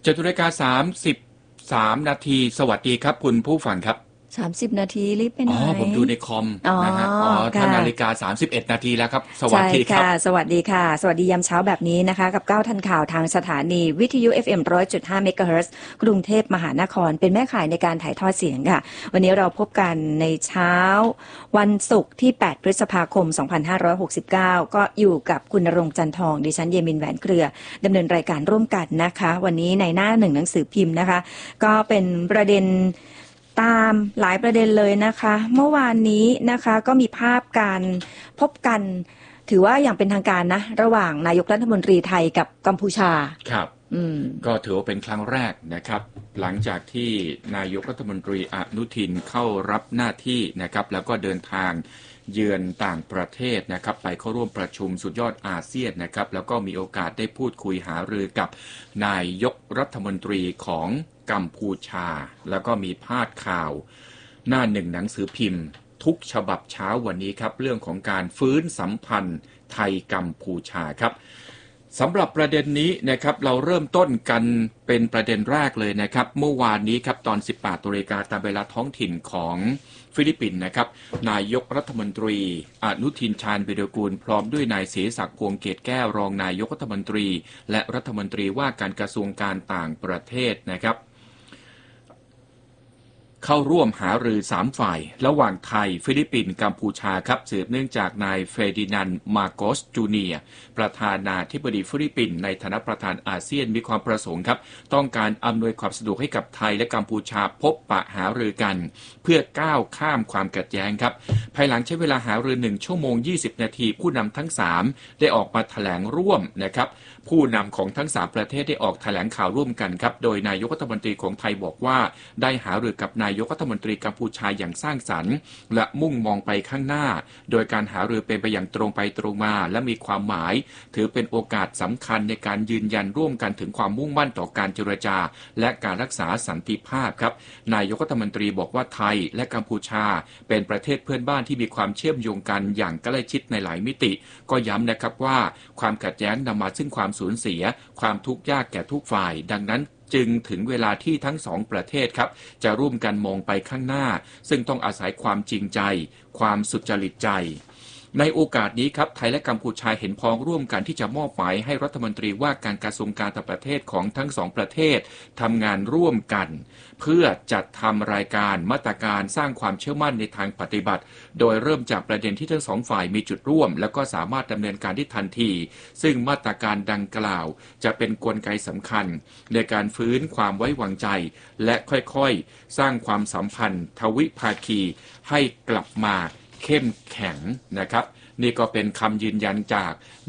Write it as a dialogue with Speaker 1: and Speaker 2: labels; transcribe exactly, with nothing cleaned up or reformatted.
Speaker 1: เจ็ดนาฬิกาสามสิบสามนาทีสวัสดีครับคุณผู้ฟังครับ
Speaker 2: สามสิบนาทีรีบไปไหน
Speaker 1: อ๋อผมดูในคอมนะฮะอ๋อท่านนาฬิกาสามสิบเอ็ดนาทีแล้วครับสวัสดีครับ
Speaker 2: สวัสดีค่ะสวัสดียามเช้าแบบนี้นะคะกับเก้าทันข่าวทางสถานีวิทยุ เอฟ เอ็ม หนึ่งร้อยจุดห้า เมกะเฮิรตซ์กรุงเทพมหานครเป็นแม่ข่ายในการถ่ายทอดเสียงค่ะวันนี้เราพบกันในเช้าวันศุกร์ที่แปดพฤษภาคมสองพันห้าร้อยหกสิบเก้าก็อยู่กับคุณณรงค์จันทองดิฉันเยมินแหวนเครือดำเนินรายการร่วมกันนะคะวันนี้ในหน้าหนึ่งหนังสือพิมพ์นะคะก็เป็นประเด็นตามหลายประเด็นเลยนะคะเมื่อวานนี้นะคะก็มีภาพการพบกันถือว่าอย่างเป็นทางการนะระหว่างนายกรัฐมนตรีไทยกับกัมพูชา
Speaker 1: ครับก็ถือว่าเป็นครั้งแรกนะครับหลังจากที่นายกรัฐมนตรีอนุทินเข้ารับหน้าที่นะครับแล้วก็เดินทางเยือนต่างประเทศนะครับไปเข้าร่วมประชุมสุดยอดอาเซียนนะครับแล้วก็มีโอกาสได้พูดคุยหารือกับนายกรัฐมนตรีของกัมพูชาแล้วก็มีพาดข่าวหน้าหนึ่งหนังสือพิมพ์ทุกฉบับเช้าวันนี้ครับเรื่องของการฟื้นสัมพันธ์ไทยกัมพูชาครับสำหรับประเด็นนี้นะครับเราเริ่มต้นกันเป็นประเด็นแรกเลยนะครับเมื่อวานนี้ครับตอน สิบแปดนาฬิกาตามเวลาท้องถิ่นของฟิลิปปินส์นะครับนายกรัฐมนตรีอนุทินชาญวีรกูลพร้อมด้วยนายเสศักดิ์พวงเกตแก้วรองนายกรัฐมนตรีและรัฐมนตรีว่าการกระทรวงการต่างประเทศนะครับเข้าร่วมหารือสามฝ่ายระหว่างไทยฟิลิปปินส์กัมพูชาครับสืบเนื่องจากนายเฟรดินันด์มาโกสจูเนียร์ประธานาธิบดีฟิลิปปินส์ในฐานะประธานอาเซียนมีความประสงค์ครับต้องการอำนวยความสะดวกให้กับไทยและกัมพูชาพบปะหารือกันเพื่อก้าวข้ามความขัดแย้งครับภายหลังใช้เวลาหารือหนึ่งชั่วโมงยี่สิบนาทีผู้นำทั้งสามได้ออกมาแถลงร่วมนะครับผู้นำของทั้งสามประเทศได้ออกแถลงข่าวร่วมกันครับโดยนายกรัฐมนตรีของไทยบอกว่าได้หารือกับนายกรัฐมนตรีกัมพูชาอย่างสร้างสรรค์และมุ่งมองไปข้างหน้าโดยการหารือเป็นไปอย่างตรงไปตรงมาและมีความหมายถือเป็นโอกาสสำคัญในการยืนยันร่วมกันถึงความมุ่งมั่นต่อการเจรจาและการรักษาสันติภาพครับนายกรัฐมนตรีบอกว่าไทยและกัมพูชาเป็นประเทศเพื่อนบ้านที่มีความเชื่อมโยงกันอย่างใกล้ชิดในหลายมิติก็ย้ำนะครับว่าความขัดแย้งนำมาซึ่งความสูญเสียความทุกข์ยากแก่ทุกฝ่ายดังนั้นจึงถึงเวลาที่ทั้งสองประเทศครับจะร่วมกันมองไปข้างหน้าซึ่งต้องอาศัยความจริงใจความสุจริตใจในโอกาสนี้ครับไทยและกัมพูชาเห็นพ้องร่วมกันที่จะมอบหมายให้รัฐมนตรีว่าการกระทรวงการต่างประเทศของทั้งสองประเทศทำงานร่วมกันเพื่อจัดทำรายการมาตรการสร้างความเชื่อมั่นในทางปฏิบัติโดยเริ่มจากประเด็นที่ทั้งสองฝ่ายมีจุดร่วมแล้วก็สามารถดำเนินการได้ทันทีซึ่งมาตรการดังกล่าวจะเป็นกลไกสำคัญในการฟื้นความไว้วางใจและค่อยๆสร้างความสัมพันธ์ทวิภาคีให้กลับมาเข้มแข็งนะครับนี่ก็เป็นคำยืนยันจาก